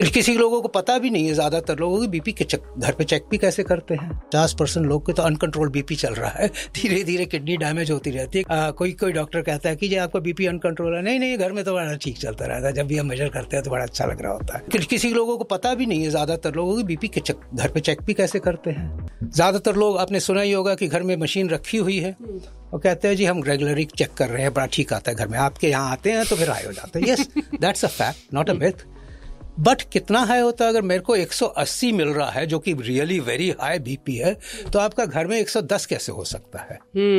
किसी लोगों को पता भी नहीं है, ज्यादातर लोगों की बीपी के घर पे चेक भी कैसे करते हैं। 50% लोग के तो अनकंट्रोल बीपी चल रहा है, धीरे धीरे किडनी डैमेज होती रहती है। कोई डॉक्टर कहता है कि जी आपका बीपी अनकंट्रोल है, नहीं घर में तो बड़ा ठीक चलता रहता है, जब भी हम मेजर करते हैं तो बड़ा अच्छा लग रहा होता है। किसी लोगों को पता भी नहीं है, ज्यादातर लोगों की बीपी के घर पे चेक भी कैसे करते हैं। ज्यादातर लोग, आपने सुना ही होगा कि घर में मशीन रखी हुई है और कहते हैं जी हम रेगुलरली चेक कर रहे हैं, बड़ा ठीक आता है घर में, आपके यहाँ आते हैं तो फिर हाई हो जाता है। Yes, that's a fact, not a myth. But कितना हाई होता है? अगर मेरे को 180 मिल रहा है जो कि रियली वेरी हाई बीपी है, तो आपका घर में 110 कैसे हो सकता है?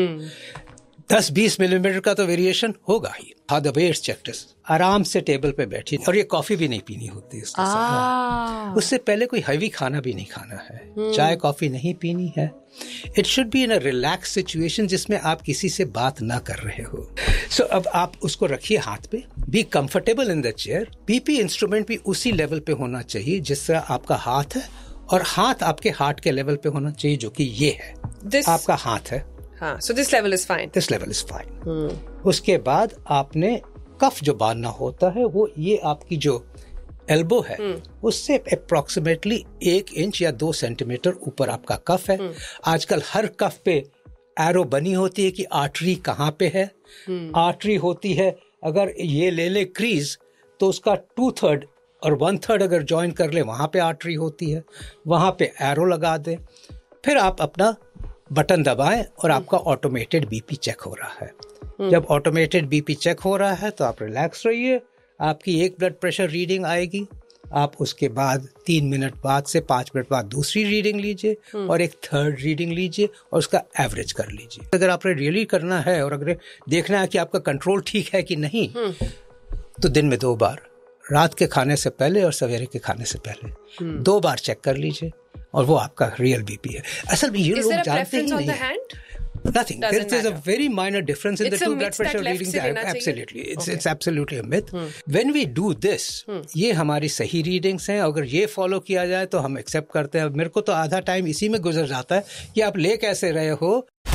10-20 मिलीमीटर का तो वेरिएशन होगा ही। How the way it's checked is, आराम से टेबल पे बैठी, और ये कॉफी भी नहीं पीनी होती है उससे पहले, कोई हैवी खाना भी नहीं खाना है, चाय कॉफी नहीं पीनी है। It should be in a relax situation जिसमें आप किसी से बात ना कर रहे हो। सो अब आप उसको रखिए हाथ पे, be comfortable in the chair. BP instrument भी उसी लेवल पे होना चाहिए जिस तरह आपका हाथ है, और हाथ आपके हार्ट के लेवल पे होना चाहिए, जो कि ये है, आपका हाथ है। हाँ, so this level is fine. This level is fine. उसके बाद आपने कफ जो बांधना होता है, वो ये आपकी जो एल्बो है उससे अप्रोक्सीमेटली 1 इंच या 2 सेंटीमीटर ऊपर आपका कफ है। आजकल हर कफ पे एरो बनी होती है कि आर्टरी कहाँ पे है। आर्टरी होती है, अगर ये ले ले क्रीज, तो उसका 2/3 और 1/3 अगर ज्वाइन कर ले, वहां पे आर्टरी होती है, वहां पे एरो लगा दे, फिर आप अपना बटन दबाएं और आपका ऑटोमेटेड बीपी चेक हो रहा है। जब ऑटोमेटेड बीपी चेक हो रहा है तो आप रिलैक्स रहिए। आपकी एक ब्लड प्रेशर रीडिंग आएगी, आप उसके बाद 3 मिनट बाद से 5 मिनट बाद दूसरी रीडिंग लीजिए और एक थर्ड रीडिंग लीजिए और उसका एवरेज कर लीजिए। अगर आपने रियली करना है और अगर देखना है कि आपका कंट्रोल ठीक है कि नहीं, तो दिन में 2 बार, रात के खाने से पहले और सवेरे के खाने से पहले 2 बार चेक कर लीजिए, और वो आपका रियल बीपी है। असल में ये लोग जानते ही नहीं है। Nothing. There's a very minor difference in the two blood pressure readings. Absolutely. It's absolutely a myth. When we do this, ये हमारी सही रीडिंग्स हैं। अगर ये फॉलो किया जाए तो हम एक्सेप्ट करते हैं। मेरे को तो आधा टाइम इसी में गुजर जाता है कि आप ले कैसे रहे हो।